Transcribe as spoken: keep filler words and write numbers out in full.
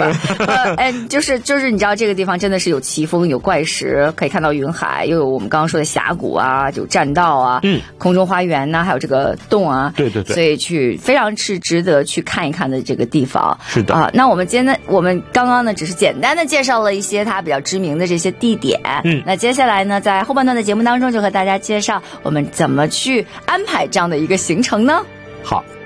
吧？呃，哎，就是就是你知道这个地方真的是有奇峰，有怪石，可以看到云海，又有我们刚刚说的峡谷啊，有栈道啊，嗯，空中花园呐、啊，还有这个洞啊， 对对对， 所以去非常是值得去看一看的这个地方。 是的啊，那我们今天呢，我们刚刚呢只是简单的介绍了一些它比较知名的这些地点，嗯，那接下来呢，在后半段的节目当中就和大家介绍我们怎么去安排这样的一个行程呢？ 好。